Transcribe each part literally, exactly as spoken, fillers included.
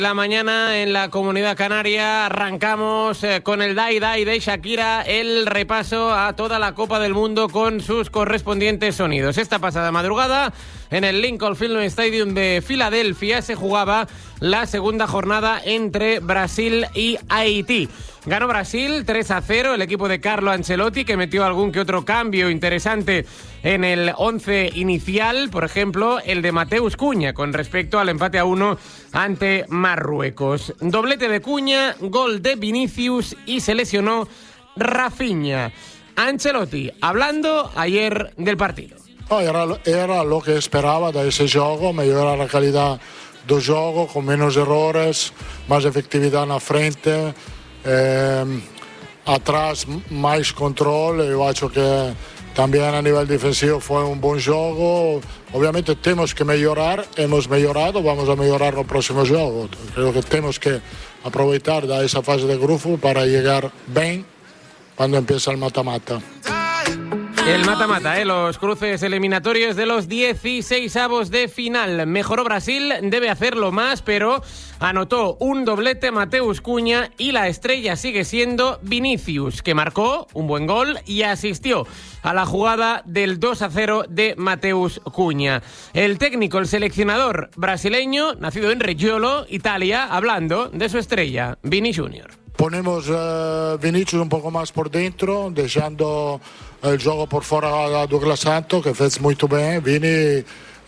La mañana en la Comunidad Canaria arrancamos eh, con el Dai Dai de Shakira, el repaso a toda la Copa del Mundo con sus correspondientes sonidos. Esta pasada madrugada en el Lincoln Financial Stadium de Filadelfia se jugaba la segunda jornada entre Brasil y Haití. Ganó Brasil tres a cero, el equipo de Carlo Ancelotti, que metió algún que otro cambio interesante en el once inicial, por ejemplo, el de Mateus Cunha, con respecto al empate a uno ante Marruecos. Doblete de Cunha, gol de Vinicius y se lesionó Rafinha. Ancelotti, hablando ayer del partido. No, era, era lo que esperaba de ese juego, mejorar la calidad del juego, con menos errores, más efectividad en la frente, eh, atrás más control. Yo creo que también a nivel defensivo fue un buen juego. Obviamente tenemos que mejorar, hemos mejorado, vamos a mejorar el próximo juego. Creo que tenemos que aprovechar de esa fase de grupo para llegar bien cuando empieza el mata-mata. El mata-mata, ¿eh? Los cruces eliminatorios de los dieciseisavos de final. Mejoró Brasil, debe hacerlo más, pero anotó un doblete Mateus Cunha y la estrella sigue siendo Vinicius, que marcó un buen gol y asistió a la jugada del dos a cero de Mateus Cunha. El técnico, el seleccionador brasileño, nacido en Reggiolo, Italia, hablando de su estrella, Vini Junior. Ponemos uh, Vinicius un poco más por dentro, dejando el juego por fuera a Douglas Santos, que fez muy bien. Vini eh,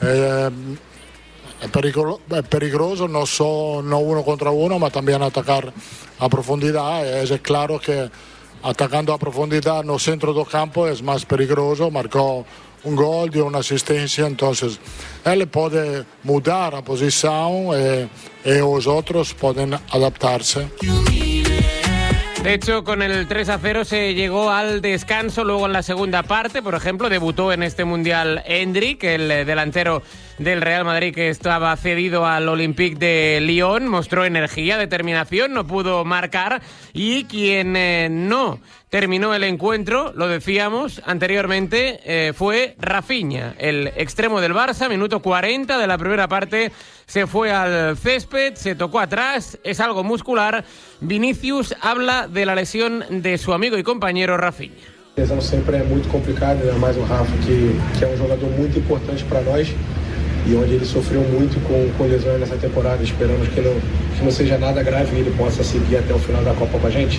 es perigro, peligroso, no solo no uno contra uno, pero también atacar a profundidad. Es claro que atacando a profundidad en el centro del campo es más peligroso. Marcó un gol, dio una asistencia, entonces él puede mudar a posición eh, y los otros pueden adaptarse. De hecho, con el tres a cero se llegó al descanso. Luego en la segunda parte, por ejemplo, debutó en este Mundial Endrick, el delantero del Real Madrid que estaba cedido al Olympique de Lyon. Mostró energía, determinación, no pudo marcar. Y quien eh, no terminó el encuentro, lo decíamos anteriormente, eh, fue Rafinha, el extremo del Barça. Minuto cuarenta de la primera parte, se fue al césped, se tocó atrás, es algo muscular. Vinicius habla de la lesión de su amigo y compañero Rafinha. Lesão sempre é muito complicado, ainda mais o Rafa, que, que é um jogador muito importante para nós e onde ele sofreu muito com, com lesões nessa temporada. Esperamos que não, que não seja nada grave e ele possa seguir até o final da Copa com a gente.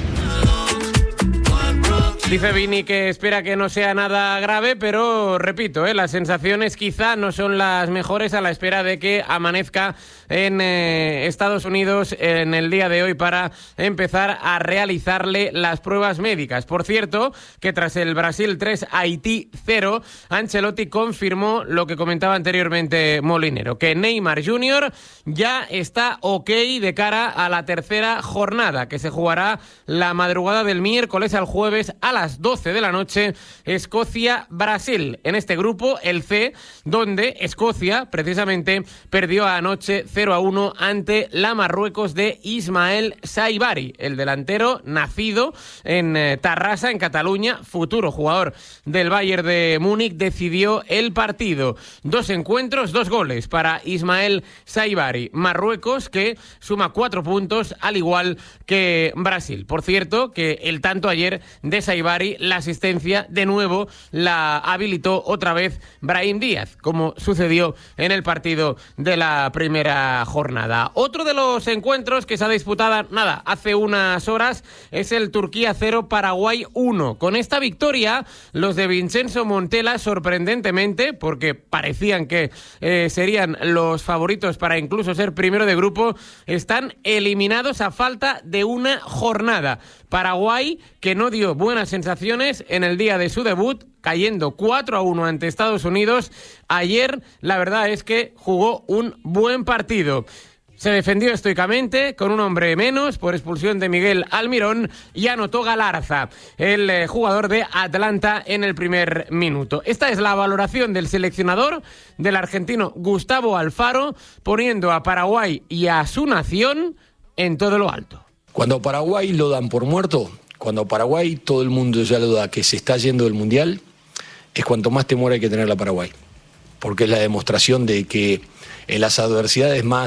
Dice Vini que espera que no sea nada grave, pero repito, ¿eh? las sensaciones quizá no son las mejores a la espera de que amanezca en eh, Estados Unidos en el día de hoy para empezar a realizarle las pruebas médicas. Por cierto, que tras el Brasil tres, Haití cero, Ancelotti confirmó lo que comentaba anteriormente Molinero, que Neymar junior ya está ok de cara a la tercera jornada, que se jugará la madrugada del miércoles al jueves a las doce de la noche, Escocia-Brasil. En este grupo, el C, donde Escocia, precisamente, perdió anoche cero a uno ante la Marruecos de Ismael Saibari, el delantero nacido en eh, Tarrasa, en Cataluña, futuro jugador del Bayern de Múnich, decidió el partido. Dos encuentros, dos goles para Ismael Saibari. Marruecos, que suma cuatro puntos, al igual que Brasil. Por cierto, que el tanto ayer de Saibari, la asistencia de nuevo la habilitó otra vez Brahim Díaz, como sucedió en el partido de la primera jornada. Otro de los encuentros que se ha disputado, nada, hace unas horas, es el Turquía cero, Paraguay uno. Con esta victoria, los de Vincenzo Montella, sorprendentemente, porque parecían que eh, serían los favoritos para incluso ser primero de grupo, están eliminados a falta de una jornada. Paraguay, que no dio buenas sensaciones en el día de su debut, cayendo cuatro a uno ante Estados Unidos. Ayer, la verdad es que jugó un buen partido. Se defendió estoicamente, con un hombre menos, por expulsión de Miguel Almirón, y anotó Galarza, el eh, jugador de Atlanta, en el primer minuto. Esta es la valoración del seleccionador, del argentino Gustavo Alfaro, poniendo a Paraguay y a su nación en todo lo alto. Cuando a Paraguay lo dan por muerto, cuando a Paraguay todo el mundo ya lo da que se está yendo del Mundial, es cuanto más temor hay que tener a Paraguay. Porque es la demostración de que en las adversidades más,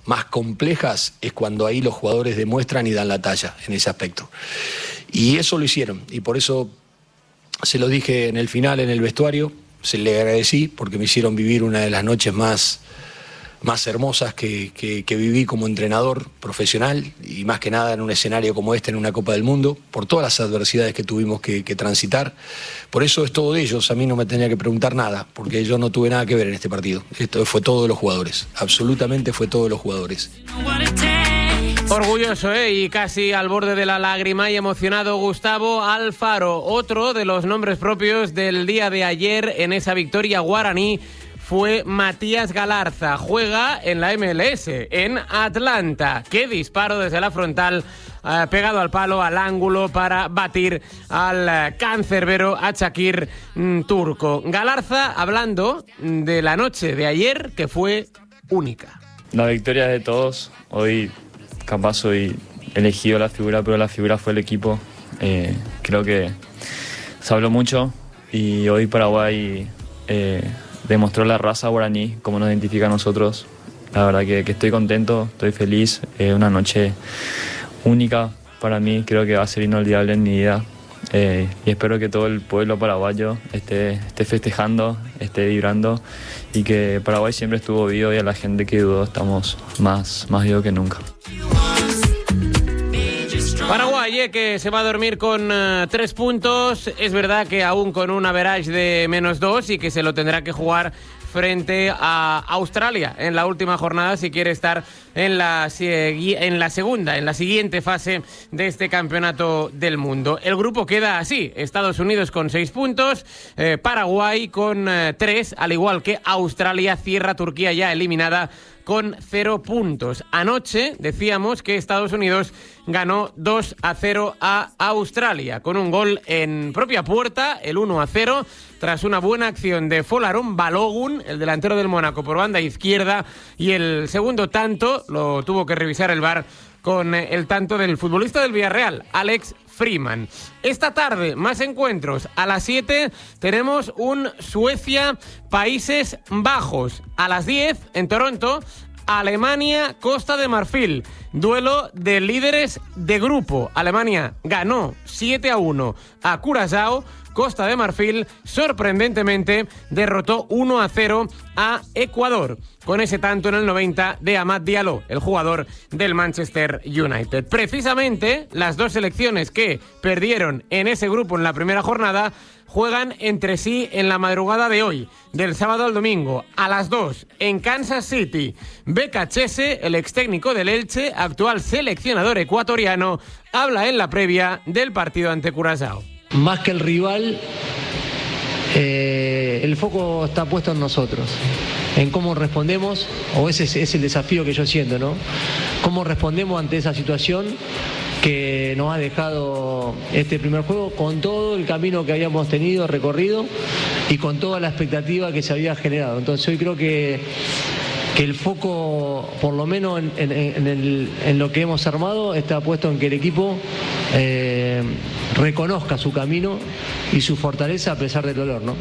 más complejas, es cuando ahí los jugadores demuestran y dan la talla en ese aspecto. Y eso lo hicieron, y por eso se lo dije en el final, en el vestuario, se le agradecí porque me hicieron vivir una de las noches más, más hermosas que, que, que viví como entrenador profesional, y más que nada en un escenario como este, en una Copa del Mundo, por todas las adversidades que tuvimos que, que transitar. Por eso es todo de ellos, a mí no me tenía que preguntar nada, porque yo no tuve nada que ver en este partido. Esto fue todo de los jugadores, absolutamente fue todo de los jugadores. Orgulloso, ¿eh? Y casi al borde de la lágrima y emocionado Gustavo Alfaro, otro de los nombres propios del día de ayer en esa victoria guaraní. Fue Matías Galarza, juega en la M L S, en Atlanta. Qué disparo desde la frontal, eh, pegado al palo, al ángulo, para batir al eh, cancerbero, a Shakir mm, turco. Galarza hablando de la noche de ayer, que fue única. La victoria es de todos. Hoy capaz soy elegido la figura, pero la figura fue el equipo. Eh, creo que se habló mucho y hoy Paraguay... Eh, demostró la raza guaraní, como nos identifica a nosotros. La verdad que, que estoy contento, estoy feliz. Es una noche única para mí, creo que va a ser inolvidable en mi vida. Eh, y espero que todo el pueblo paraguayo esté, esté festejando, esté vibrando, y que Paraguay siempre estuvo vivo, y a la gente que dudó estamos más, más vivos que nunca. Paraguay, eh, que se va a dormir con uh, tres puntos. Es verdad que aún con un average de menos dos, y que se lo tendrá que jugar frente a Australia en la última jornada si quiere estar en la, en la segunda, en la siguiente fase de este campeonato del mundo. El grupo queda así: Estados Unidos con seis puntos, eh, Paraguay con eh, tres, al igual que Australia. Cierra Turquía ya eliminada con cero puntos. Anoche decíamos que Estados Unidos ganó dos a cero a Australia, con un gol en propia puerta, el uno a cero, tras una buena acción de Folarin Balogun, el delantero del Mónaco, por banda izquierda, y el segundo tanto lo tuvo que revisar el V A R con el tanto del futbolista del Villarreal, Alex Freeman. Esta tarde, más encuentros. A las siete tenemos un Suecia-Países Bajos. A las diez, en Toronto, Alemania-Costa de Marfil. Duelo de líderes de grupo. Alemania ganó siete a uno a Curazao. Costa de Marfil, sorprendentemente, derrotó uno a cero a Ecuador, con ese tanto en el noventa de Amad Diallo, el jugador del Manchester United. Precisamente, las dos selecciones que perdieron en ese grupo en la primera jornada juegan entre sí en la madrugada de hoy, del sábado al domingo, a las dos, en Kansas City. Becachese, el ex técnico del Elche, actual seleccionador ecuatoriano, habla en la previa del partido ante Curazao. Más que el rival, eh, el foco está puesto en nosotros, en cómo respondemos, o ese es el desafío que yo siento, ¿no? Cómo respondemos ante esa situación que nos ha dejado este primer juego, con todo el camino que habíamos tenido, recorrido, y con toda la expectativa que se había generado. Entonces hoy creo que, que el foco, por lo menos en, en, en, el, en lo que hemos armado, está puesto en que el equipo eh, reconozca su camino y su fortaleza a pesar del dolor, ¿no?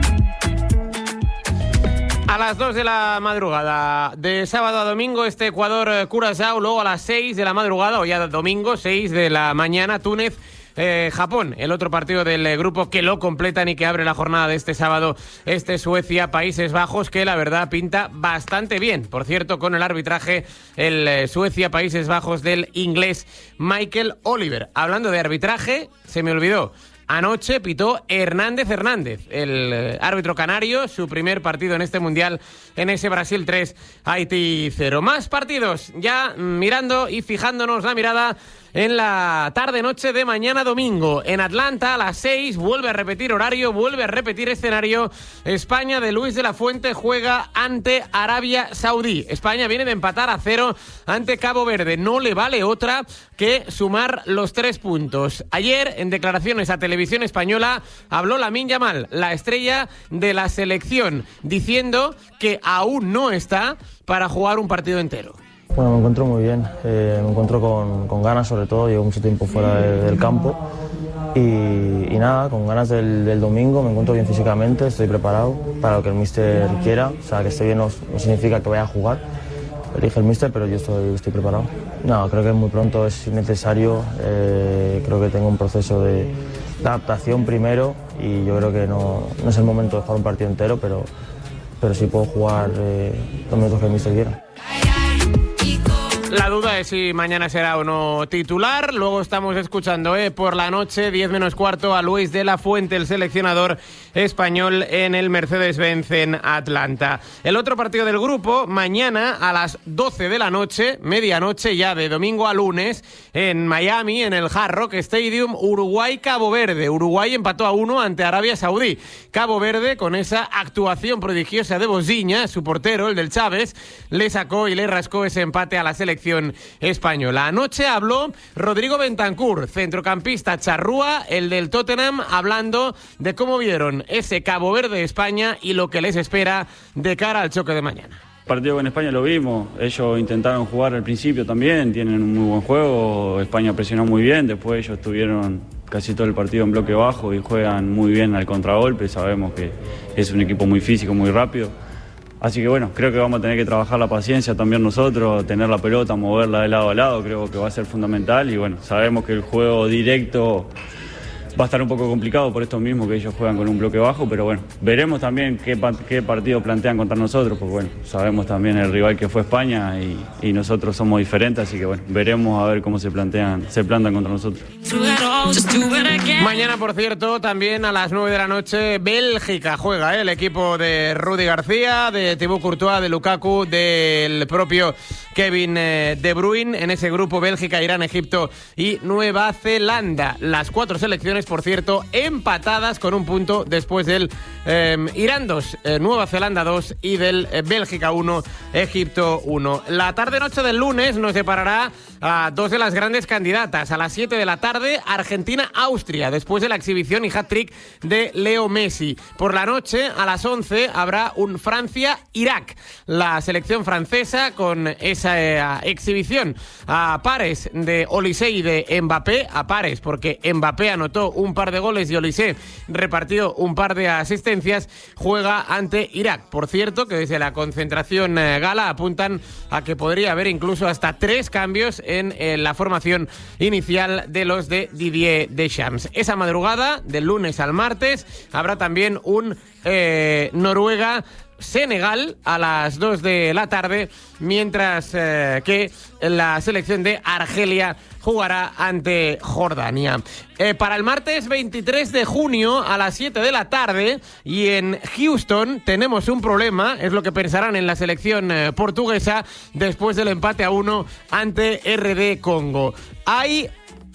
A las dos de la madrugada, de sábado a domingo, este Ecuador-Curazao. Luego a las seis de la madrugada, o ya domingo, seis de la mañana, Túnez Eh, Japón, el otro partido del eh, grupo que lo completan y que abre la jornada de este sábado, este Suecia-Países Bajos, que la verdad pinta bastante bien. Por cierto, con el arbitraje, el eh, Suecia-Países Bajos del inglés Michael Oliver. Hablando de arbitraje, se me olvidó. Anoche pitó Hernández Hernández, el eh, árbitro canario, su primer partido en este Mundial, en ese Brasil tres, Haití cero. Más partidos, ya mirando y fijándonos la mirada en la tarde-noche de mañana domingo. En Atlanta, a las seis, vuelve a repetir horario, vuelve a repetir escenario. España de Luis de la Fuente juega ante Arabia Saudí. España viene de empatar a cero ante Cabo Verde. No le vale otra que sumar los tres puntos. Ayer, en declaraciones a Televisión Española, habló Lamine Yamal, la estrella de la selección, diciendo que aún no está para jugar un partido entero. Bueno, me encuentro muy bien, eh, me encuentro con, con ganas sobre todo, llevo mucho tiempo fuera de, del campo y, y nada, con ganas del, del domingo, me encuentro bien físicamente, estoy preparado para lo que el míster quiera, o sea que esté bien no, no significa que vaya a jugar, elige el míster, pero yo estoy, estoy preparado. No, creo que es muy pronto, es innecesario. Eh, creo que tengo un proceso de, de adaptación primero y yo creo que no, no es el momento de jugar un partido entero, pero, pero sí puedo jugar eh, los minutos que el míster quiera. La duda es si mañana será o no titular. Luego estamos escuchando eh, por la noche, diez menos cuarto, a Luis de la Fuente, el seleccionador español en el Mercedes-Benz en Atlanta. El otro partido del grupo, mañana a las doce de la noche, medianoche ya de domingo a lunes, en Miami, en el Hard Rock Stadium, Uruguay-Cabo Verde. Uruguay empató a uno ante Arabia Saudí. Cabo Verde, con esa actuación prodigiosa de Bosiña, su portero, el del Chávez, le sacó y le rascó ese empate a la selección española. Anoche habló Rodrigo Bentancur, centrocampista charrúa, el del Tottenham, hablando de cómo vieron ese Cabo Verde-España y lo que les espera de cara al choque de mañana. El partido con España lo vimos, ellos intentaron jugar al principio también, tienen un muy buen juego, España presionó muy bien, después ellos estuvieron casi todo el partido en bloque bajo y juegan muy bien al contragolpe, sabemos que es un equipo muy físico, muy rápido. Así que bueno, creo que vamos a tener que trabajar la paciencia también nosotros, tener la pelota, moverla de lado a lado, creo que va a ser fundamental y bueno, sabemos que el juego directo va a estar un poco complicado por esto mismo que ellos juegan con un bloque bajo, pero bueno, veremos también qué, qué partido plantean contra nosotros, porque bueno, sabemos también el rival que fue España y, y nosotros somos diferentes, así que bueno, veremos a ver cómo se plantean, se plantan contra nosotros. Mañana, por cierto, también a las nueve de la noche, Bélgica juega, ¿eh? El equipo de Rudy García, de Thibaut Courtois, de Lukaku, del propio Kevin De Bruyne. En ese grupo, Bélgica, Irán, Egipto y Nueva Zelanda. Las cuatro selecciones, por cierto, empatadas con un punto después del eh, Irán dos, eh, Nueva Zelanda dos y del eh, Bélgica uno, Egipto uno. La tarde-noche del lunes nos separará a dos de las grandes candidatas. A las siete de la tarde, Argentina-Austria, después de la exhibición y hat-trick de Leo Messi. Por la noche, a las once, habrá un Francia-Irak. La selección francesa, con esa eh, exhibición a pares de Olise y de Mbappé, a pares porque Mbappé anotó un par de goles y Olise repartió un par de asistencias, juega ante Irak. Por cierto, que desde la concentración eh, gala apuntan a que podría haber incluso hasta tres cambios en, en la formación inicial de los de Didier Deschamps. Esa madrugada, del lunes al martes, habrá también un eh, Noruega Senegal a las dos de la tarde, mientras eh, que la selección de Argelia jugará ante Jordania. Eh, para el martes veintitrés de junio a las siete de la tarde, y en Houston tenemos un problema, es lo que pensarán en la selección eh, portuguesa después del empate a uno ante R D Congo. Hay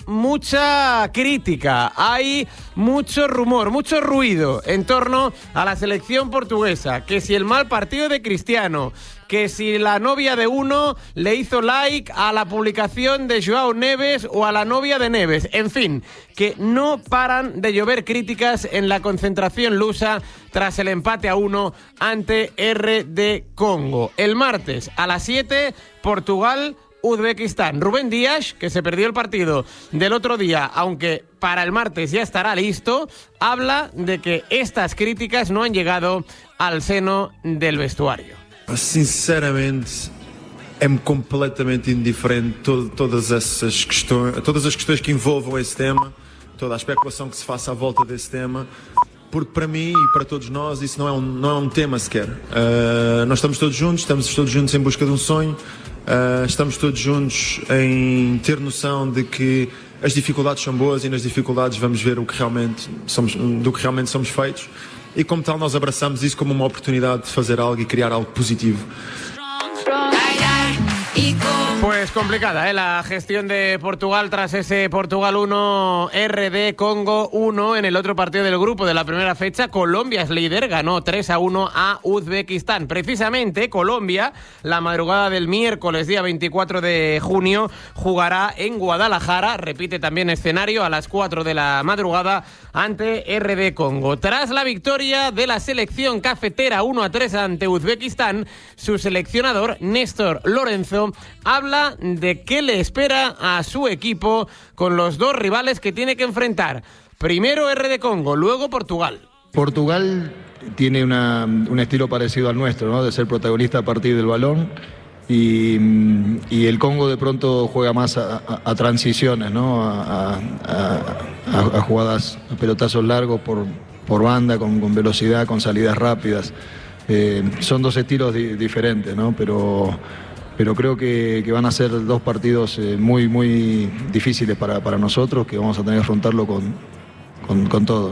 mucha crítica, hay mucho rumor, mucho ruido en torno a la selección portuguesa, que si el mal partido de Cristiano, que si la novia de uno le hizo like a la publicación de Joao Neves o a la novia de Neves, en fin, que no paran de llover críticas en la concentración lusa tras el empate a uno ante R D Congo. El martes a las siete, Portugal Uzbekistán. Rubén Díaz, que se perdió el partido del otro día, aunque para el martes ya estará listo, habla de que estas críticas no han llegado al seno del vestuario. Sinceramente, é-me completamente indiferente todo, todas essas questões, todas as questões que envolvam esse tema, toda a especulação que se faça à volta desse tema, porque para mim e para todos nós isso não é um, não é um tema sequer. Uh, nós estamos todos juntos, estamos todos juntos em busca de um sonho. Uh, estamos todos juntos em ter noção de que as dificuldades são boas e nas dificuldades vamos ver o que realmente somos, do que realmente somos feitos, e como tal nós abraçamos isso como uma oportunidade de fazer algo e criar algo positivo. Pues complicada, ¿eh? La gestión de Portugal tras ese Portugal uno, R D Congo uno en el otro partido del grupo de la primera fecha. Colombia es líder, ganó tres a uno a Uzbekistán. Precisamente Colombia, la madrugada del miércoles, día veinticuatro de junio, jugará en Guadalajara, repite también escenario a las cuatro de la madrugada ante R D Congo. Tras la victoria de la selección cafetera uno a tres ante Uzbekistán, su seleccionador, Néstor Lorenzo, habla de qué le espera a su equipo con los dos rivales que tiene que enfrentar. Primero R D Congo, luego Portugal. Portugal tiene una, un estilo parecido al nuestro, ¿no? De ser protagonista a partir del balón y, y el Congo de pronto juega más a, a, a transiciones, ¿no? a, a, a, a jugadas, a pelotazos largos por, por banda, con, con velocidad, con salidas rápidas. Eh, son dos estilos di, diferentes, ¿no? pero, pero creo que, que van a ser dos partidos eh, muy, muy difíciles para, para nosotros, que vamos a tener que afrontarlo con, con, con todo.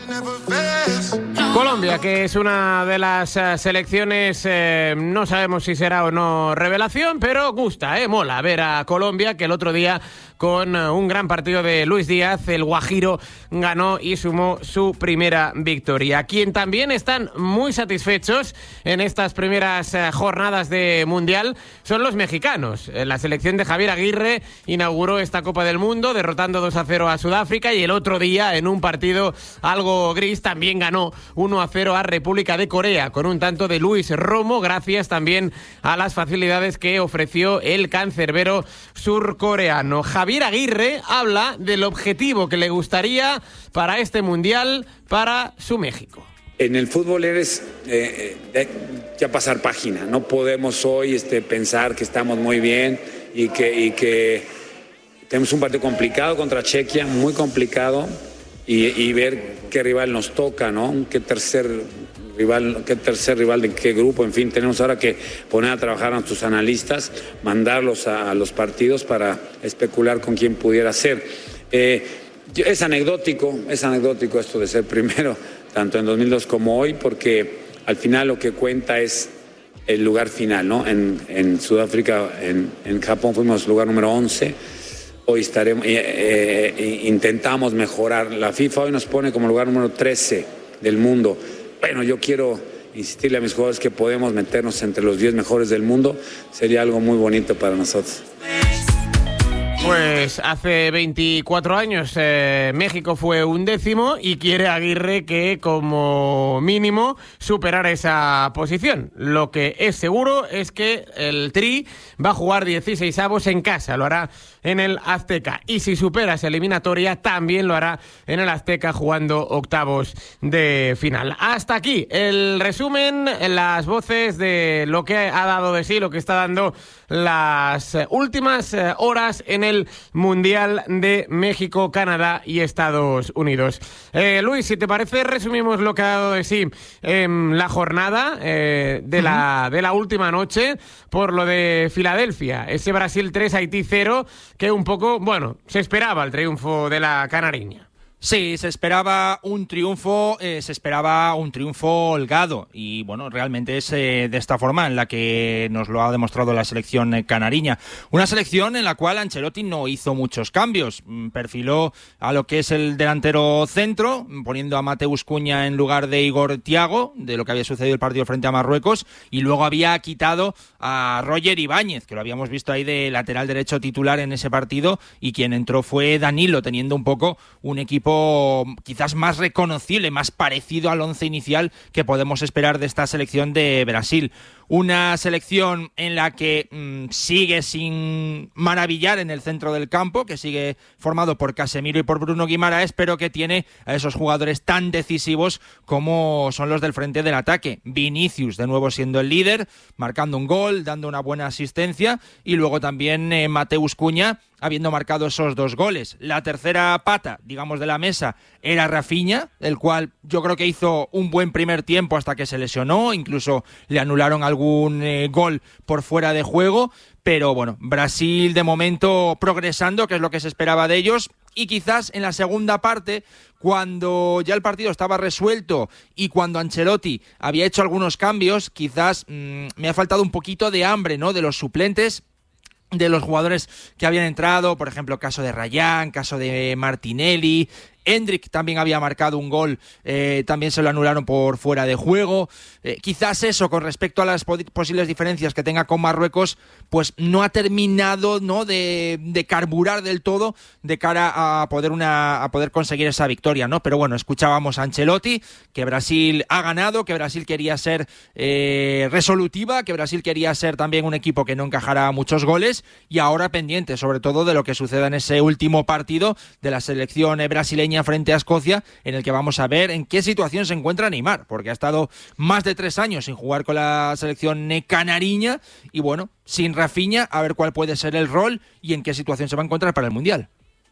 Colombia, que es una de las uh, selecciones, eh, no sabemos si será o no revelación, pero gusta, eh, mola ver a Colombia, que el otro día con uh, un gran partido de Luis Díaz, el Guajiro ganó y sumó su primera victoria. Quien también están muy satisfechos en estas primeras uh, jornadas de Mundial son los mexicanos. La selección de Javier Aguirre inauguró esta Copa del Mundo derrotando dos a cero a Sudáfrica, y el otro día en un partido algo gris también ganó uno a cero a República de Corea con un tanto de Luis Romo, gracias también a las facilidades que ofreció el cancerbero surcoreano. Javier Aguirre habla del objetivo que le gustaría para este Mundial para su México. En el fútbol eres eh, eh, ya pasar página. No podemos hoy este, pensar que estamos muy bien y que, y que tenemos un partido complicado contra Chequia, muy complicado, y, y ver qué rival nos toca, ¿no? Qué tercer rival, qué tercer rival de qué grupo. En fin, tenemos ahora que poner a trabajar a nuestros analistas, mandarlos a, a los partidos para especular con quién pudiera ser. Eh, es anecdótico, es anecdótico esto de ser primero, tanto en dos mil dos como hoy, porque al final lo que cuenta es el lugar final, ¿no? En, en Sudáfrica, en, en Japón fuimos lugar número once. Hoy estaremos, eh, eh, intentamos mejorar. La FIFA hoy nos pone como lugar número trece del mundo. Bueno, yo quiero insistirle a mis jugadores que podemos meternos entre los diez mejores del mundo. Sería algo muy bonito para nosotros. Pues hace veinticuatro años eh, México fue undécimo y quiere Aguirre que como mínimo superar esa posición. Lo que es seguro es que el Tri va a jugar dieciseisavos en casa, lo hará en el Azteca, y si supera esa eliminatoria también lo hará en el Azteca jugando octavos de final. Hasta aquí el resumen, las voces de lo que ha dado de sí, lo que está dando las últimas horas en el Mundial de México, Canadá y Estados Unidos. Eh, Luis, si te parece, resumimos lo que ha dado de sí eh, la jornada eh, de, uh-huh. la, de la última noche por lo de Filadelfia, ese Brasil tres, Haití cero, que un poco, bueno, se esperaba el triunfo de la canariña. Sí, se esperaba un triunfo, eh, se esperaba un triunfo holgado, y bueno, realmente es eh, de esta forma en la que nos lo ha demostrado la selección eh, canariña. Una selección en la cual Ancelotti no hizo muchos cambios, perfiló a lo que es el delantero centro, poniendo a Mateus Cunha en lugar de Igor Thiago, de lo que había sucedido el partido frente a Marruecos, y luego había quitado a Roger Ibáñez, que lo habíamos visto ahí de lateral derecho titular en ese partido, y quien entró fue Danilo, teniendo un poco un equipo quizás más reconocible, más parecido al once inicial que podemos esperar de esta selección de Brasil. Una selección en la que mmm, sigue sin maravillar en el centro del campo, que sigue formado por Casemiro y por Bruno Guimaraes, pero que tiene a esos jugadores tan decisivos como son los del frente del ataque. Vinicius, de nuevo siendo el líder, marcando un gol, dando una buena asistencia, y luego también eh, Mateus Cunha, habiendo marcado esos dos goles. La tercera pata, digamos, de la mesa era Rafinha, el cual yo creo que hizo un buen primer tiempo hasta que se lesionó, incluso le anularon algún eh, gol por fuera de juego, pero bueno, Brasil de momento progresando, que es lo que se esperaba de ellos, y quizás en la segunda parte, cuando ya el partido estaba resuelto y cuando Ancelotti había hecho algunos cambios, quizás mmm, me ha faltado un poquito de hambre, ¿no?, de los suplentes, de los jugadores que habían entrado, por ejemplo, caso de Rayán, caso de Martinelli. Endrick también había marcado un gol, eh, también se lo anularon por fuera de juego. Eh, quizás eso, con respecto a las po- posibles diferencias que tenga con Marruecos, pues no ha terminado, ¿no?, de, de carburar del todo de cara a poder, una, a poder conseguir esa victoria, ¿no? Pero bueno, escuchábamos a Ancelotti, que Brasil ha ganado, que Brasil quería ser eh, resolutiva, que Brasil quería ser también un equipo que no encajara muchos goles, y ahora pendiente sobre todo de lo que suceda en ese último partido de la selección brasileña España frente a Escocia, en el que vamos a ver en qué situación se encuentra Neymar, porque ha estado más de tres años sin jugar con la selección canariña y bueno, sin Rafinha, a ver cuál puede ser el rol y en qué situación se va a encontrar para el Mundial.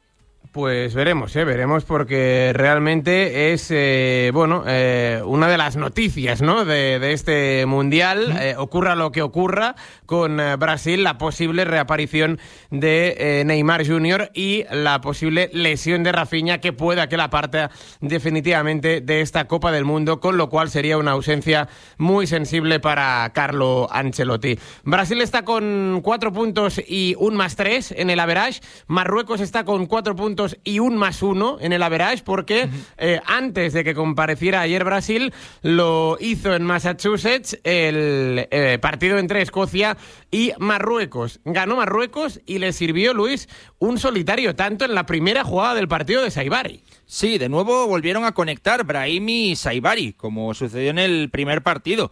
Pues veremos, ¿eh? veremos porque realmente es eh, bueno eh, una de las noticias, ¿no? de, de este Mundial, eh, ocurra lo que ocurra con eh, Brasil, la posible reaparición de eh, Neymar junior y la posible lesión de Rafinha que pueda que la parta definitivamente de esta Copa del Mundo, con lo cual sería una ausencia muy sensible para Carlo Ancelotti. Brasil está con cuatro puntos y un más tres en el average, Marruecos está con cuatro puntos y un más uno en el average, porque eh, antes de que compareciera ayer Brasil, lo hizo en Massachusetts el eh, partido entre Escocia y Marruecos. Ganó Marruecos y le sirvió, Luis, un solitario tanto en la primera jugada del partido de Saibari. Sí, de nuevo volvieron a conectar Brahimi y Saibari, como sucedió en el primer partido.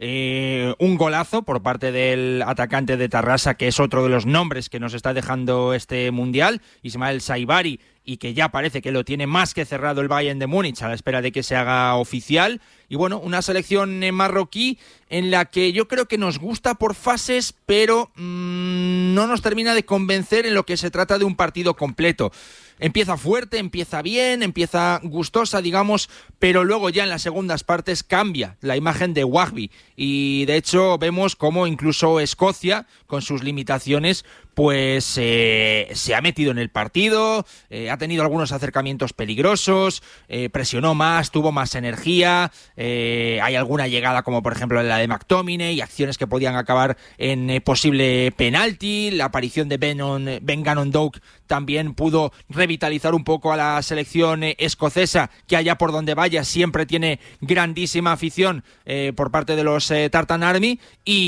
Eh, un golazo por parte del atacante de Tarrasa, que es otro de los nombres que nos está dejando este Mundial, Ismael Saibari, y que ya parece que lo tiene más que cerrado el Bayern de Múnich a la espera de que se haga oficial. Y bueno, una selección marroquí en la que yo creo que nos gusta por fases, pero mmm, no nos termina de convencer en lo que se trata de un partido completo. Empieza fuerte, empieza bien, empieza gustosa, digamos, pero luego ya en las segundas partes cambia la imagen de Wahbi. Y de hecho vemos cómo incluso Escocia, con sus limitaciones, pues eh, se ha metido en el partido, eh, ha tenido algunos acercamientos peligrosos, eh, presionó más, tuvo más energía, eh, hay alguna llegada como por ejemplo la de McTominay y acciones que podían acabar en eh, posible penalti. La aparición de Ben, Ben Gannon Doak también pudo revitalizar un poco a la selección eh, escocesa, que allá por donde vaya siempre tiene grandísima afición eh, por parte de los eh, Tartan Army,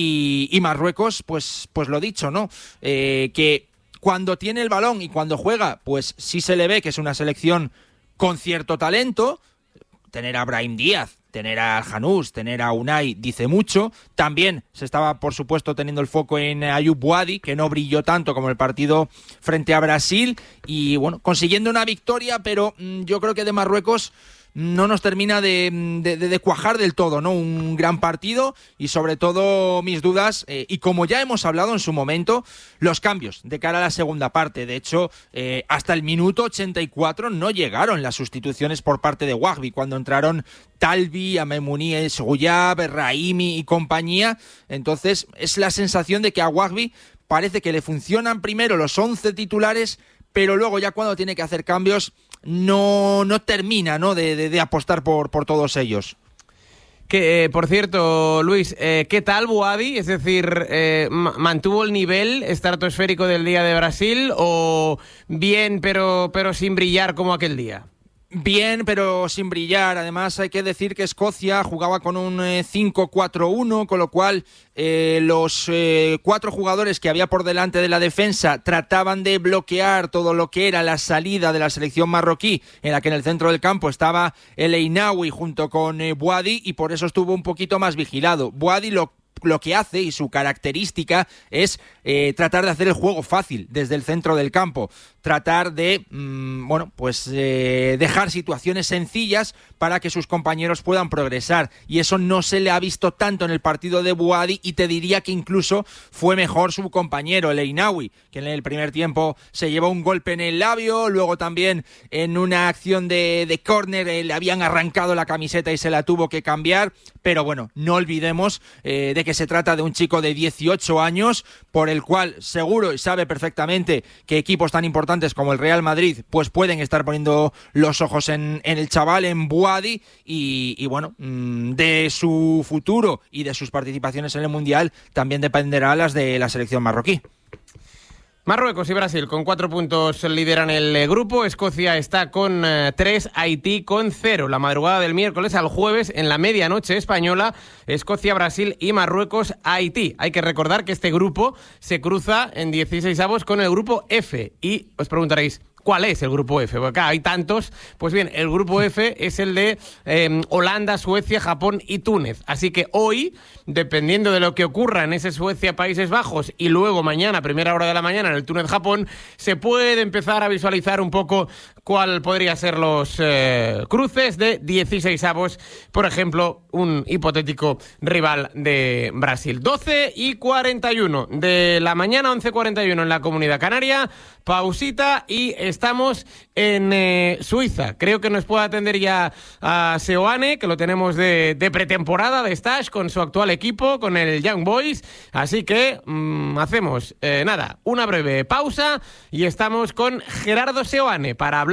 y, y Marruecos, pues, pues lo dicho, ¿no? Eh, que cuando tiene el balón y cuando juega, pues sí se le ve que es una selección con cierto talento. Tener a Brahim Díaz, tener a Al-Janous, tener a Unai dice mucho. También se estaba, por supuesto, teniendo el foco en Ayoub Boadi, que no brilló tanto como el partido frente a Brasil, y bueno, consiguiendo una victoria, pero mmm, yo creo que de Marruecos no nos termina de, de, de cuajar del todo, ¿no? Un gran partido y sobre todo mis dudas, eh, y como ya hemos hablado en su momento, los cambios de cara a la segunda parte. De hecho, eh, hasta el minuto ochenta y cuatro no llegaron las sustituciones por parte de Wahbi, cuando entraron Talbi, Amemouni, Esgoyab, Raimi y compañía. Entonces es la sensación de que a Wahbi parece que le funcionan primero los once titulares, pero luego ya cuando tiene que hacer cambios no, no termina, ¿no? de, de, de apostar por, por todos ellos. Que, eh, por cierto, Luis, eh, ¿qué tal Boadi? Es decir, eh, ¿mantuvo el nivel estratosférico del día de Brasil o bien pero, pero sin brillar como aquel día? Bien, pero sin brillar. Además, hay que decir que Escocia jugaba con un eh, cinco cuatro uno, con lo cual eh, los eh, cuatro jugadores que había por delante de la defensa trataban de bloquear todo lo que era la salida de la selección marroquí, en la que en el centro del campo estaba el Einaoui junto con eh, Boadi, y por eso estuvo un poquito más vigilado. Boadi lo lo que hace y su característica es eh, tratar de hacer el juego fácil desde el centro del campo, tratar de mmm, bueno pues eh, dejar situaciones sencillas para que sus compañeros puedan progresar, y eso no se le ha visto tanto en el partido de Boadi, y te diría que incluso fue mejor su compañero el Einaoui, que en el primer tiempo se llevó un golpe en el labio, luego también en una acción de, de córner eh, le habían arrancado la camiseta y se la tuvo que cambiar. Pero bueno, no olvidemos eh, de que se trata de un chico de dieciocho años, por el cual seguro y sabe perfectamente que equipos tan importantes como el Real Madrid pues pueden estar poniendo los ojos en, en el chaval, en Boadi, y, y bueno, mmm, de su futuro y de sus participaciones en el Mundial también dependerá las de la selección marroquí. Marruecos y Brasil con cuatro puntos lideran el grupo. Escocia está con eh, tres, Haití con cero. La madrugada del miércoles al jueves, en la medianoche española, Escocia, Brasil y Marruecos, Haití. Hay que recordar que este grupo se cruza en dieciseisavos con el grupo F. Y os preguntaréis, cuál es el grupo F, porque acá hay tantos. Pues bien, el grupo F es el de eh, Holanda, Suecia, Japón y Túnez. Así que hoy, dependiendo de lo que ocurra en ese Suecia-Países Bajos y luego mañana, primera hora de la mañana, en el Túnez-Japón, se puede empezar a visualizar un poco cuál podría ser los eh, cruces de dieciseisavos, por ejemplo, un hipotético rival de Brasil. doce y cuarenta y uno de la mañana, once y cuarenta y uno en la Comunidad Canaria, pausita y estamos en eh, Suiza. Creo que nos puede atender ya a Seoane, que lo tenemos de, de pretemporada, de stage, con su actual equipo, con el Young Boys, así que mmm, hacemos, eh, nada, una breve pausa y estamos con Gerardo Seoane para hablar